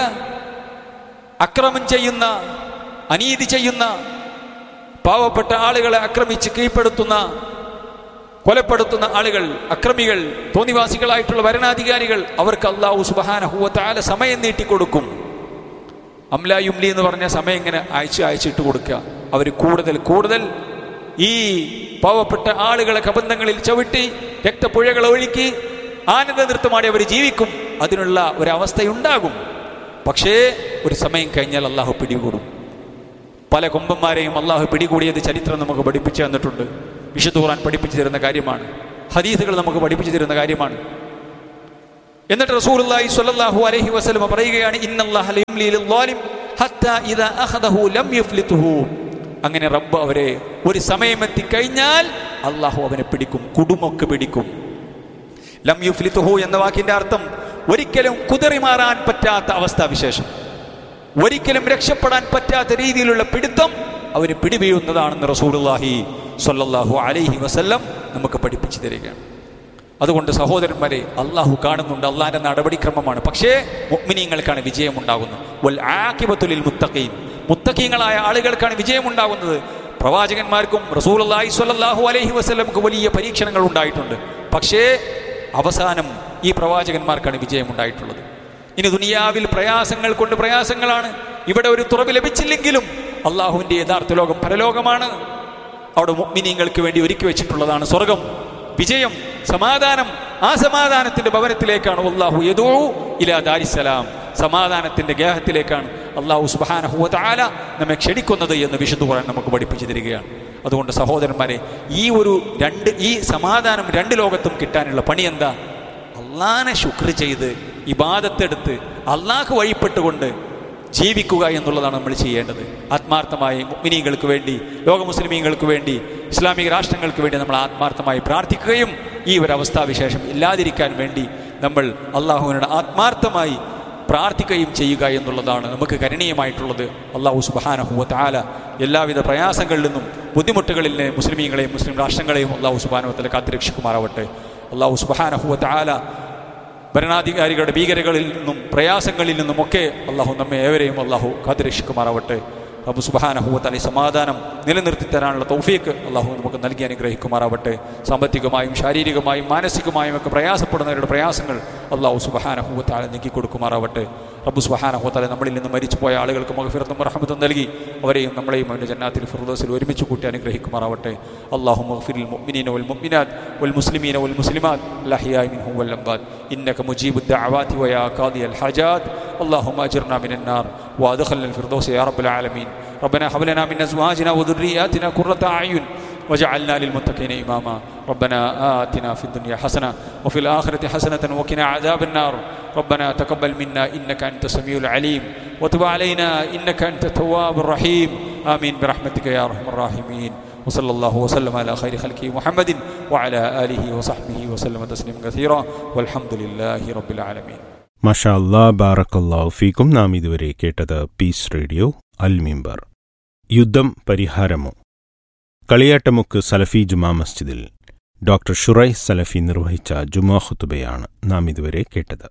Speaker 1: അക്രമം ചെയ്യുന്ന, അനീതി ചെയ്യുന്ന, പാവപ്പെട്ട ആളുകളെ ആക്രമിച്ച് കീഴ്പ്പെടുത്തുന്ന, കൊലപ്പെടുത്തുന്ന ആളുകൾ, അക്രമികൾ, തോന്നിവാസികളായിട്ടുള്ള ഭരണാധികാരികൾ, അവർക്ക് അല്ലാഹു സുബ്ഹാനഹു വ തആല സമയം നീട്ടിക്കൊടുക്കും. അംലാ യുംലി എന്ന് പറഞ്ഞ സമയം ഇങ്ങനെ അയച്ചിട്ട് കൊടുക്കുക. അവർ കൂടുതൽ കൂടുതൽ ഈ പാവപ്പെട്ട ആളുകളെ കബന്ധങ്ങളിൽ ചവിട്ടി രക്തപ്പുഴകൾ ഒഴുക്കി ആനന്ദ നൃത്തമാടി അവർ ജീവിക്കും. അതിനുള്ള ഒരവസ്ഥയുണ്ടാകും. പക്ഷേ ഒരു സമയം കഴിഞ്ഞാൽ അള്ളാഹു പിടികൂടും. പല കൊമ്പന്മാരെയും അള്ളാഹു പിടികൂടിയത് ചരിത്രം നമുക്ക് പഠിപ്പിച്ചു തന്നിട്ടുണ്ട്. വിശുദ്ധ ഖുർആൻ പഠിപ്പിച്ചു തരുന്ന കാര്യമാണ്. ഹദീസുകൾ നമുക്ക് പഠിപ്പിച്ചു തരുന്ന കാര്യമാണ്. എന്നിട്ട് റസൂലുള്ളാഹി സ്വല്ലല്ലാഹു അലൈഹി വസല്ലം പറയുകയാണ്, ഇന്നല്ലാഹ ലയുംലി ലിദ്ദാലിം ഹത്താ ഇദാ അഖദഹു ലം യുഫ്ലിതുഹു. അങ്ങനെ റബ്ബ് അവരെ ഒരു സമയമെത്തി കഴിഞ്ഞാൽ അള്ളാഹു അവനെ പിടിക്കും, കുടുമൊക്കെ പിടിക്കും. ലം യുഫ്ലിതുഹു എന്ന വാക്കിന്റെ അർത്ഥം ഒരിക്കലും കുതറിമാറാൻ പറ്റാത്ത അവസ്ഥാവിശേഷം, ഒരിക്കലും രക്ഷപ്പെടാൻ പറ്റാത്ത രീതിയിലുള്ള പിടുത്തം അവന് പിടിവീഴുന്നതാണെന്ന് റസൂലുള്ളാഹി സ്വല്ലല്ലാഹു അലൈഹി വസല്ലം നമുക്ക് പഠിപ്പിച്ചു തരികയാണ്. അതുകൊണ്ട് സഹോദരന്മാരെ, അള്ളാഹു കാണുന്നുണ്ട്, അള്ളാഹിന്റെ നടപടിക്രമമാണ്. പക്ഷേ മുഅ്മിനീങ്ങൾക്കാണ് വിജയമുണ്ടാകുന്നത്. വൽ ആഖിബത്തു ലിൽ മുത്തഖീൻ, മുത്തഖീങ്ങളായ ആളുകൾക്കാണ് വിജയമുണ്ടാകുന്നത്. പ്രവാചകന്മാർക്കും റസൂലുള്ളാഹി സ്വല്ലല്ലാഹു അലൈഹി വസല്ലംക്ക് വലിയ പരീക്ഷണങ്ങൾ ഉണ്ടായിട്ടുണ്ട്. പക്ഷേ അവസാനം ഈ പ്രവാചകന്മാർക്കാണ് വിജയമുണ്ടായിട്ടുള്ളത്. ഇനി ദുനിയാവിൽ പ്രയാസങ്ങൾ കൊണ്ട് പ്രയാസങ്ങളാണ്. ഇവിടെ ഒരു തുറവ് ലഭിച്ചില്ലെങ്കിലും അള്ളാഹുവിന്റെ യഥാർത്ഥ ലോകം പരലോകമാണ്. അവിടെ മുഅ്മിനീങ്ങൾക്ക് വേണ്ടി ഒരുക്കി വെച്ചിട്ടുള്ളതാണ് സ്വർഗം, വിജയം, സമാധാനം. ആ സമാധാനത്തിന്റെ ഭവനത്തിലേക്കാണ് അല്ലാഹു യദൂ ഇലാ ദാരിസ്സലാം, സമാധാനത്തിന്റെ ഗേഹത്തിലേക്കാണ് അല്ലാഹു സുബ്ഹാനഹു വ തആല നമ്മെ ക്ഷണിക്കുന്നത് എന്ന് വിശുദ്ധ ഖുർആൻ നമുക്ക് പഠിപ്പിച്ചു തരികയാണ്. അതുകൊണ്ട് സഹോദരന്മാരെ, ഈ സമാധാനം രണ്ട് ലോകത്തും കിട്ടാനുള്ള പണി എന്താ? അള്ളാഹനെ ശുക്ർ ചെയ്ത് ഇബാദത്തെടുത്ത് അള്ളാഹ് വഴിപ്പെട്ടുകൊണ്ട് ജീവിക്കുക എന്നുള്ളതാണ് നമ്മൾ ചെയ്യേണ്ടത്. ആത്മാർത്ഥമായി മുഅ്മിനീങ്ങൾക്ക് വേണ്ടി, ലോക മുസ്ലിമീങ്ങൾക്ക് വേണ്ടി, ഇസ്ലാമിക രാഷ്ട്രങ്ങൾക്ക് വേണ്ടി നമ്മൾ ആത്മാർത്ഥമായി പ്രാർത്ഥിക്കുകയും ഈ ഒരു അവസ്ഥാവിശേഷം ഇല്ലാതിരിക്കാൻ വേണ്ടി നമ്മൾ അള്ളാഹുവിനോട് ആത്മാർത്ഥമായി പ്രാർത്ഥിക്കുകയും ചെയ്യുക എന്നുള്ളതാണ് നമുക്ക് കരണീയമായിട്ടുള്ളത്. അല്ലാഹു സുബ്ഹാനഹു വ തആല എല്ലാവിധ പ്രയാസങ്ങളിൽ നിന്നും ബുദ്ധിമുട്ടുകളിൽ നിന്ന് മുസ്ലിമീങ്ങളെയും മുസ്ലിം രാഷ്ട്രങ്ങളെയും അല്ലാഹു സുബ്ഹാനഹു വ തആല കാത്തുരക്ഷിക്കുമാറാവട്ടെ. അല്ലാഹു സുബ്ഹാനഹു വ തആല ഭരണാധികാരികളുടെ ഭീകരകളിൽ നിന്നും പ്രയാസങ്ങളിൽ നിന്നുമൊക്കെ അള്ളാഹു നമ്മെ ഏവരെയും അള്ളാഹു കാത്തുരക്ഷിക്കുമാറാവട്ടെ. റബ്ബ് സുബ്ഹാനഹു വ തആല സമാധാനം നിലനിർത്തി തരാനുള്ള തൗഫീഖ് അള്ളാഹു നമുക്ക് നൽകി അനുഗ്രഹിക്കുമാറാവട്ടെ. സാമ്പത്തികമായും ശാരീരികമായും മാനസികമായും ഒക്കെ പ്രയാസപ്പെടുന്നവരുടെ പ്രയാസങ്ങൾ അള്ളാഹു സുബ്ഹാനഹു വ തആല നീക്കിക്കൊടുക്കുമാറാവട്ടെ. റബ്ബ് സുബ്ഹാനഹു വ തആല നമ്മളിൽ നിന്ന് മരിച്ചുപോയ ആളുകൾക്ക് മഗ്ഫിറത്തും റഹ്മത്തും നൽകി അവരെയും നമ്മളെയും അവൻ്റെ ജന്നാത്തിൽ ഫിർദൗസിൽ ഒരുമിച്ച് കൂട്ടി അനുഗ്രഹിക്കുമാറാവട്ടെ. അല്ലാഹുമ്മ ഗ്ഫിറിൽ മുഅ്മിനീന വൽ മുഅ്മിനാത്ത് വൽ മുസ്ലിമീന വൽ മുസ്ലിമാത്ത് അൽ അഹ്യാഇ മിൻഹും വൽ അംവാത്ത് ഇന്നക മുജീബുദ് ദഅവാതി വയാ ഖാദിയൽ ഹാജാത്ത്. اللهم أجرنا من النار وأدخلنا الفردوس يا رب العالمين. ربنا هب لنا من أزواجنا وذرياتنا قرة أعين وجعلنا للمتقين إماما. ربنا آتنا في الدنيا حسنة وفي الآخرة حسنة وقنا عذاب النار. ربنا تقبل منا إنك أنت السميع العليم وتب علينا إنك أنت التواب الرحيم. آمين برحمتك يا أرحم الراحمين. وصلى الله وسلم على خير خلقه محمد وعلى آله وصحبه وسلم تسليما كثيرا والحمد لله رب العالمين.
Speaker 2: മാഷാ അല്ലാഹ്, ബാറക്കല്ലാഹു ഫീക്കും. നാം ഇതുവരെ കേട്ടത് പീസ് റേഡിയോ അൽ മിമ്പർ. യുദ്ധം പരിഹാരമോ? കളിയാട്ടമുക്ക് സലഫി ജുമാ മസ്ജിദിൽ ഡോക്ടർ ഷുറൈഹ് സലഫി നിർവഹിച്ച ജുമാ ഖുതുബയാണ് നാം ഇതുവരെ കേട്ടത്.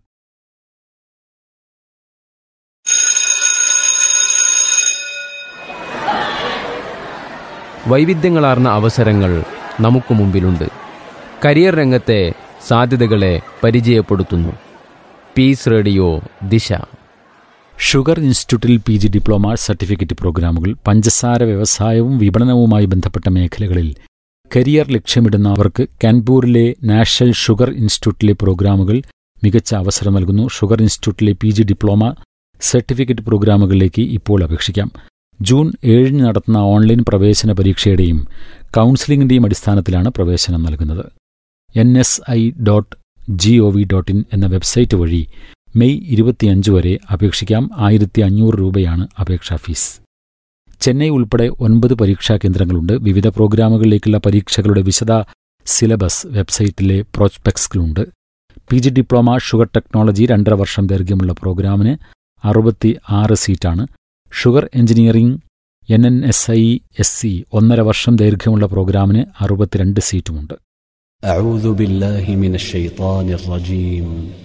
Speaker 3: വൈവിധ്യങ്ങളാർന്ന അവസരങ്ങൾ നമുക്ക് മുമ്പിലുണ്ട്. കരിയർ രംഗത്തെ സാധ്യതകളെ പരിചയപ്പെടുത്തുന്നു പീസ് റേഡിയോ ദിശ.
Speaker 4: ഷുഗർ ഇൻസ്റ്റിറ്റ്യൂട്ടിൽ PG ഡിപ്ലോമ സർട്ടിഫിക്കറ്റ് പ്രോഗ്രാമുകൾ, പഞ്ചസാര വ്യവസായവും വിപണനവുമായി ബന്ധപ്പെട്ട മേഖലകളിൽ കരിയർ ലക്ഷ്യമിടുന്നവർക്ക് കാൻപൂരിലെ നാഷണൽ ഷുഗർ ഇൻസ്റ്റിറ്റ്യൂട്ടിലെ പ്രോഗ്രാമുകൾ മികച്ച അവസരം നൽകുന്നു. ഷുഗർ ഇൻസ്റ്റിറ്റ്യൂട്ടിലെ PG ഡിപ്ലോമ സർട്ടിഫിക്കറ്റ് പ്രോഗ്രാമുകളിലേക്ക് ഇപ്പോൾ അപേക്ഷിക്കാം. ജൂൺ 7 നടത്തുന്ന ഓൺലൈൻ പ്രവേശന പരീക്ഷയുടെയും കൗൺസിലിംഗിന്റെയും അടിസ്ഥാനത്തിലാണ് പ്രവേശനം നൽകുന്നത്. nsi.gov.in എന്ന വെബ്സൈറ്റ് വഴി മെയ് 25 വരെ അപേക്ഷിക്കാം. 1500 രൂപയാണ് അപേക്ഷാ ഫീസ്. ചെന്നൈ ഉൾപ്പെടെ 9 പരീക്ഷാ കേന്ദ്രങ്ങളുണ്ട്. വിവിധ പ്രോഗ്രാമുകളിലേക്കുള്ള പരീക്ഷകളുടെ വിശദ syllabus വെബ്സൈറ്റിലെ പ്രോസ്പെക്സിലുണ്ട്. PG diploma sugar technology 2.5 വർഷം ദൈർഘ്യമുള്ള പ്രോഗ്രാമിന് 66 സീറ്റാണ്. ഷുഗർ എഞ്ചിനീയറിംഗ് NNSI-SC 1.5 വർഷം ദൈർഘ്യമുള്ള പ്രോഗ്രാമിന് 62 സീറ്റുമുണ്ട്.
Speaker 5: أعوذ بالله من الشيطان الرجيم